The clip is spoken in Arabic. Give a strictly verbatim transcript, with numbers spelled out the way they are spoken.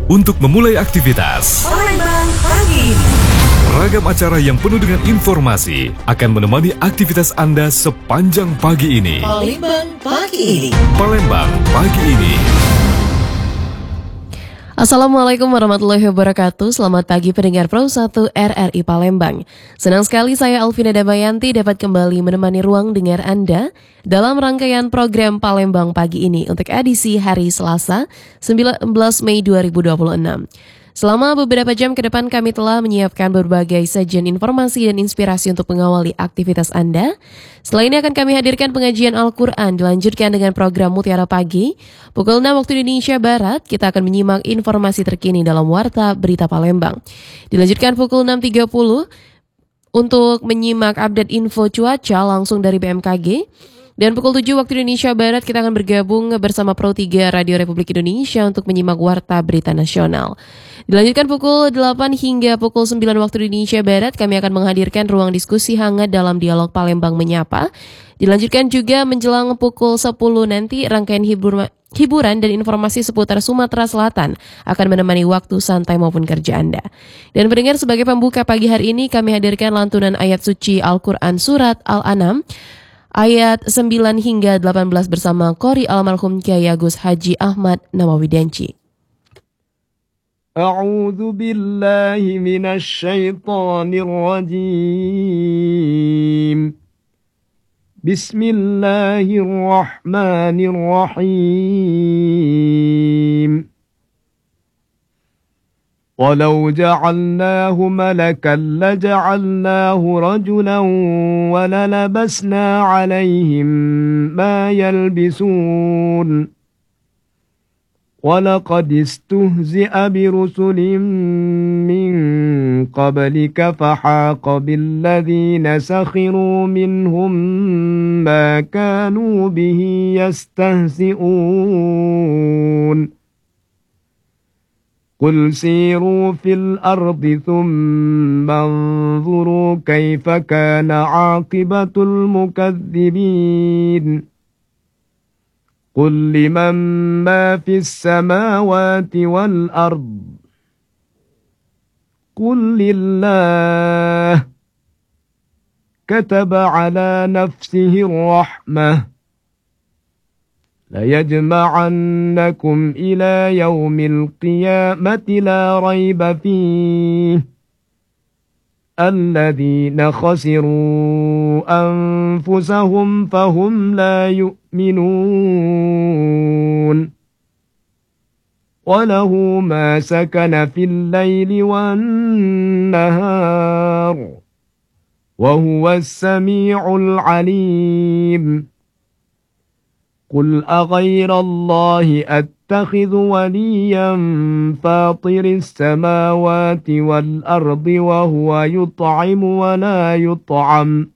untuk memulai aktivitas. Palembang pagi ini. Ragam acara yang penuh dengan informasi akan menemani aktivitas Anda sepanjang pagi ini. Palembang pagi ini. Palembang pagi ini. Assalamualaikum warahmatullahi wabarakatuh. Selamat pagi pendengar Pro satu R R I Palembang. Senang sekali saya Alvina Damayanti dapat kembali menemani ruang dengar Anda dalam rangkaian program Palembang pagi ini untuk edisi hari Selasa sembilan belas Mei dua ribu dua puluh enam. Selama beberapa jam ke depan kami telah menyiapkan berbagai sajian informasi dan inspirasi untuk mengawali aktivitas Anda. Setelah ini akan kami hadirkan pengajian Al-Quran, dilanjutkan dengan program Mutiara Pagi. Pukul enam waktu Indonesia Barat, kita akan menyimak informasi terkini dalam Warta Berita Palembang. Dilanjutkan pukul enam tiga puluh untuk menyimak update info cuaca langsung dari B M K G. Dan pukul tujuh waktu Indonesia Barat kita akan bergabung bersama Pro tiga Radio Republik Indonesia untuk menyimak Warta Berita Nasional. Dilanjutkan pukul delapan hingga pukul sembilan waktu Indonesia Barat kami akan menghadirkan ruang diskusi hangat dalam dialog Palembang Menyapa. Dilanjutkan juga menjelang pukul sepuluh nanti rangkaian hibur, hiburan dan informasi seputar Sumatera Selatan akan menemani waktu santai maupun kerja Anda. Dan pendengar, sebagai pembuka pagi hari ini kami hadirkan lantunan ayat suci Al-Quran Surat Al-An'am ayat sembilan hingga delapan belas bersama Qori almarhum Kyai Agus Haji Ahmad Nawawi Denci. A'udzu billahi minasy syaithanir rajim. Bismillahirrahmanirrahim. ولو جعلناه ملكا لجعلناه رجلا وللبسنا عليهم ما يلبسون ولقد استهزئ برسل من قبلك فحاق بالذين سخروا منهم ما كانوا به يستهزئون قل سيروا في الأرض ثم انظروا كيف كان عاقبة المكذبين قل لمن ما في السماوات والأرض قل لله كتب على نفسه الرحمة ليجمعنكم إلى يوم القيامة لا ريب فيه الذين خسروا أنفسهم فهم لا يؤمنون وله ما سكن في الليل والنهار وهو السميع العليم قل أغير الله أتخذ وليا فاطر السماوات والأرض وهو يطعم ولا يطعم